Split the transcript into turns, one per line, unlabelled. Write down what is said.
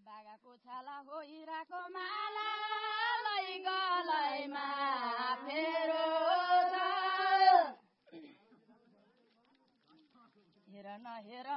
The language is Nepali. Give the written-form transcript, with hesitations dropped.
बागाको छाला हो हिराको माला लै गलैमा फेरो हेर न हेर